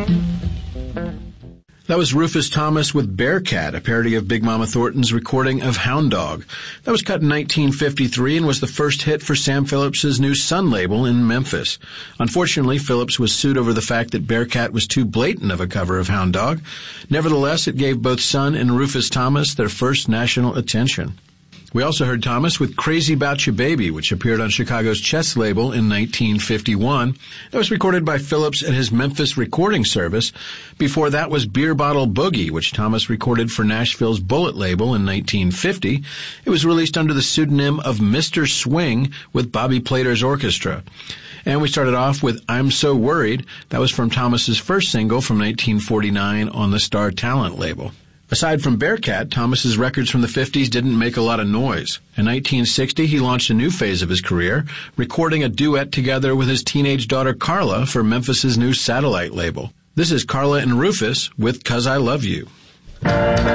That was Rufus Thomas with Bearcat, a parody of Big Mama Thornton's recording of Hound Dog. That was cut in 1953 and was the first hit for Sam Phillips' new Sun label in Memphis. Unfortunately, Phillips was sued over the fact that Bearcat was too blatant of a cover of Hound Dog. Nevertheless, it gave both Sun and Rufus Thomas their first national attention. We also heard Thomas with Crazy About You Baby, which appeared on Chicago's Chess label in 1951. That was recorded by Phillips at his Memphis recording service. Before that was Beer Bottle Boogie, which Thomas recorded for Nashville's Bullet label in 1950. It was released under the pseudonym of Mr. Swing with Bobby Plater's orchestra. And we started off with I'm So Worried. That was from Thomas's first single from 1949 on the Star Talent label. Aside from Bearcat, Thomas's records from the 50s didn't make a lot of noise. In 1960, he launched a new phase of his career, recording a duet together with his teenage daughter Carla for Memphis's new Satellite label. This is Carla and Rufus with 'Cause I Love You.